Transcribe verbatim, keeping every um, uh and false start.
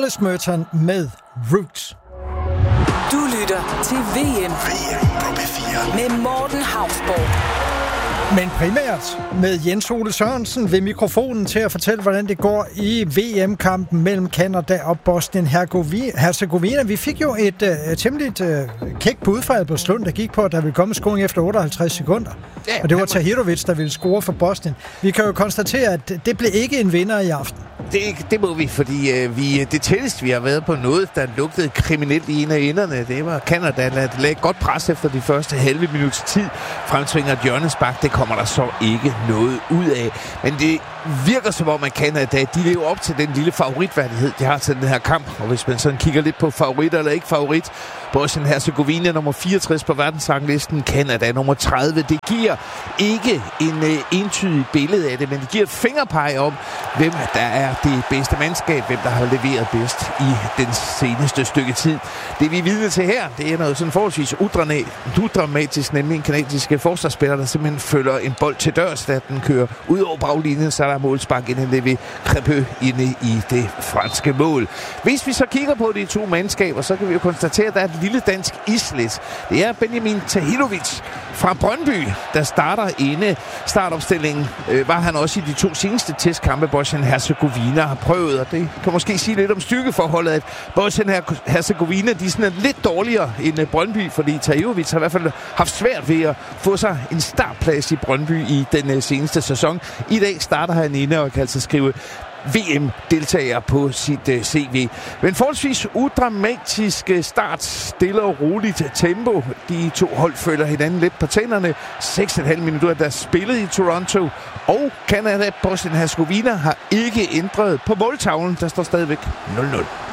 Chris Merton med Roots. Du lytter til V M. V M på P fire. Med Morten Hausborg. Men primært med Jens Ole Sørensen ved mikrofonen til at fortælle, hvordan det går i V M-kampen mellem Canada og Bosnien-Herzegovina. Vi fik jo et uh, temmelig uh, kæk bud fra Albertslund, der gik på, at der ville komme scoring efter otteoghalvtreds sekunder. Ja, og det var Tahirovic, der ville score for Bosnien. Vi kan jo konstatere, at det blev ikke en vinder i aften. Det, det må vi, fordi øh, vi, det tætteste, vi har været på noget, der lugtede kriminelt i en af enderne, det var Canada, der lagde godt pres efter de første halve minuts tid. Fremtvinger hjørnespark, det kommer der så ikke noget ud af. Men det virker som om, at Canada, de lever op til den lille favoritværdighed, de har til den her kamp. Og hvis man sådan kigger lidt på favorit eller ikke favorit, Bosnien-Herzegovina nummer fireogtres på verdensranglisten, Canada nummer tredive. Det giver ikke en øh, entydig billede af det, men det giver et fingerpeg om, hvem der er det bedste mandskab, hvem der har leveret bedst i den seneste stykke tid. Det vi er vidne til her, det er noget sådan forholdsvis udramatisk, nemlig en kanadiske forsvarsspiller, der simpelthen følger en bold til dørs, da den kører ud over baglinjen, så er der målspark inden Levi Crépeux inde i det franske mål. Hvis vi så kigger på de to mandskaber, så kan vi jo konstatere, at der er et lille dansk islet. Det er Benjamin Tahirovic fra Brøndby, der starter inde. Startopstillingen øh, var han også i de to seneste testkampe, Bosnien-Herzegovina har prøvet, og det kan måske sige lidt om styrkeforholdet, at Bosnien-Herzegovina, de er sådan lidt dårligere end Brøndby, fordi Tahirovic har i hvert fald haft svært ved at få sig en startplads i Brøndby i den øh, seneste sæson. I dag starter han inde og kan altså skrive V M-deltager på sit uh, C V. Men forholdsvis udramatisk start, stille og roligt tempo. De to hold følger hinanden lidt på tænderne. seks komma fem minutter, der spillet i Toronto. Og Canada, Bosnien-Herzegovina har ikke ændret på måltavlen. Der står stadigvæk nul nul.